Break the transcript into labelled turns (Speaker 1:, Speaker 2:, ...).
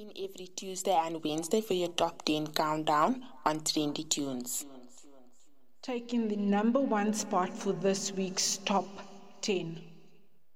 Speaker 1: in every Tuesday and Wednesday for your top 10 countdown on Trendy Tunes.
Speaker 2: Taking the number one spot for this week's top 10.